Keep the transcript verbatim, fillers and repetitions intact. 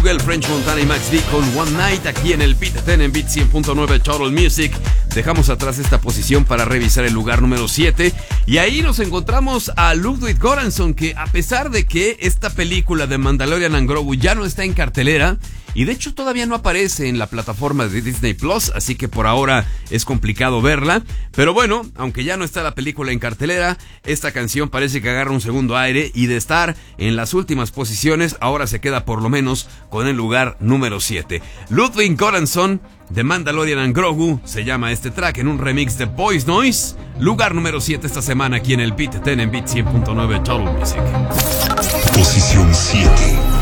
Google, French Montana y Max D con One Night aquí en el Beat ten en Beat cien punto nueve Total Music. Dejamos atrás esta posición para revisar el lugar número siete y ahí nos encontramos a Ludwig Göransson, que a pesar de que esta película de Mandalorian and Grogu ya no está en cartelera y de hecho todavía no aparece en la plataforma de Disney Plus, así que por ahora es complicado verla, pero bueno, aunque ya no está la película en cartelera, esta canción parece que agarra un segundo aire y de estar en las últimas posiciones, ahora se queda por lo menos con el lugar número siete. Ludwig Göransson de Mandalorian and Grogu se llama este track en un remix de Boys Noise, lugar número siete esta semana aquí en el Beat ten en Beat cien punto nueve Total Music. Posición siete.